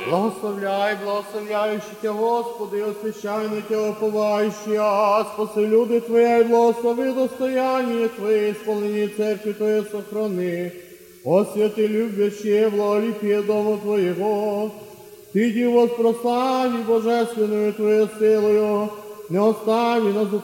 Благословляй, благословляючи Тя, Господи, освящай на Тя оповающий, спаси люди Твоя, и благослови достояние Твоє, исполнение церкви Твоей сохрани. О святи любящие, благолепие Дому Твоего, Ты, Диво, прослави божественную Твою силою, не остави нас